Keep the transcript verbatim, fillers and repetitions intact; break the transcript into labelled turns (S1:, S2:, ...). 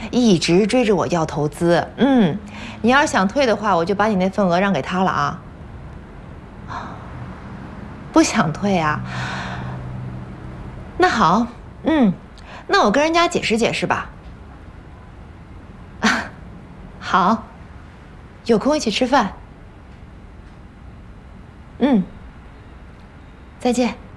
S1: 一直追着我要投资。嗯，你要是想退的话，我就把你那份额让给他了啊。不想退啊？那好，嗯，那我跟人家解释解释吧。啊，好，有空一起吃饭。嗯，再见。